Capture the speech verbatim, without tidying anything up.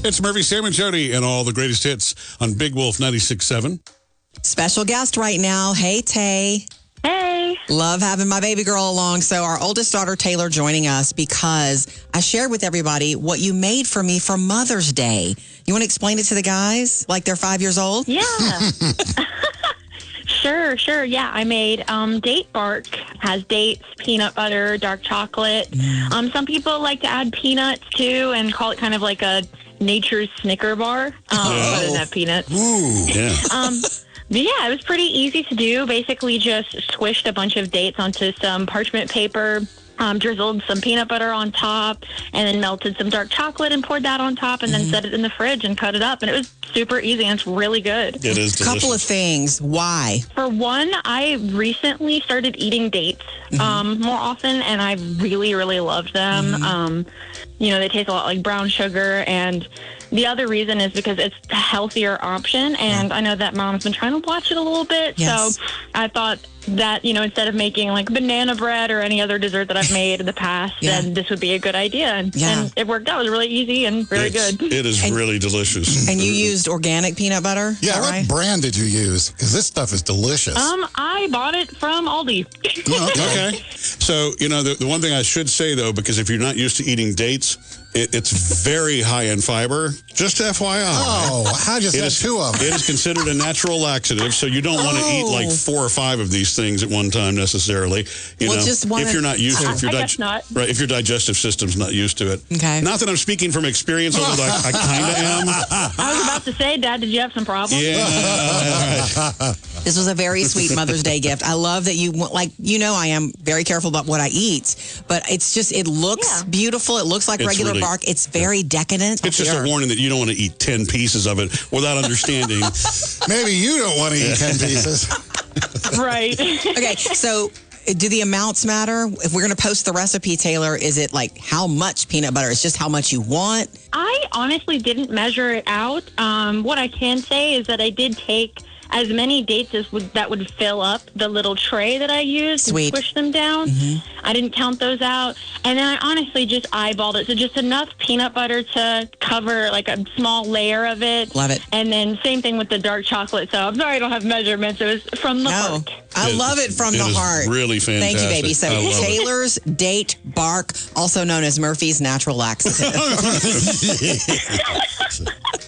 It's Murphy, Sam, and Jody, and all the greatest hits on Big Wolf ninety-six point seven. Special guest right now. Hey, Tay. Hey. Love having my baby girl along. So our oldest daughter, Taylor, joining us because I shared with everybody what you made for me for Mother's Day. You want to explain it to the guys like they're five years old? Yeah. Sure, sure. Yeah, I made um, date bark. Has dates, peanut butter, dark chocolate. Mm. Um, some people like to add peanuts too and call it kind of like a nature's Snicker bar. Um, oh. But it doesn't have peanuts. Ooh, yeah. um, but yeah, it was pretty easy to do. Basically, just swished a bunch of dates onto some parchment paper. Um, drizzled some peanut butter on top and then melted some dark chocolate and poured that on top and mm-hmm. then set it in the fridge and cut it up. And it was super easy and it's really good. It is delicious. Couple of things. Why? For one, I recently started eating dates mm-hmm. um, more often and I really, really loved them. Mm-hmm. Um, you know, they taste a lot like brown sugar. And the other reason is because it's a healthier option. And yeah. I know that Mom's been trying to watch it a little bit. Yes. So I thought that, you know, instead of making like banana bread or any other dessert that I've made in the past, yeah. then this would be a good idea. And, yeah. and it worked out. It was really easy and very it's, good. It is and, really delicious. And you used organic peanut butter? Yeah, what right? brand did you use? Because this stuff is delicious. Um, I bought it from Aldi. Oh, okay. okay. So, you know, the, the one thing I should say, though, because if you're not used to eating dates, It, it's very high in fiber. Just F Y I. Oh, I just had two of them. It is considered a natural laxative, so you don't want to oh. eat like four or five of these things at one time necessarily. You well, know, just wanna, if you're not used to it, if your I guess not. Right, if your digestive system's not used to it. Okay. Not that I'm speaking from experience, although I, I kind of am. I was about to say, Dad, did you have some problems? Yeah. Right. This was a very sweet Mother's Day gift. I love that you, like, you know, I am very careful about what I eat, but it's just, it looks yeah. beautiful. It looks like it's regular really, bark. It's very yeah. decadent. It's just a warning that you don't want to eat ten pieces of it without understanding. Maybe you don't want to eat ten pieces. Right. Okay, so do the amounts matter? If we're going to post the recipe, Taylor, is it like how much peanut butter? It's just how much you want? I honestly didn't measure it out. Um, what I can say is that I did take as many dates as would, that would fill up the little tray that I used Sweet. and squish them down. Mm-hmm. I didn't count those out. And then I honestly just eyeballed it. So just enough peanut butter to cover like a small layer of it. Love it. And then same thing with the dark chocolate. So I'm sorry I don't have measurements. It was from the no. heart. I it, from it from it the is heart. Really fantastic. Thank you, baby. So Taylor's it. Date Bark, also known as Murphy's Natural Laxative.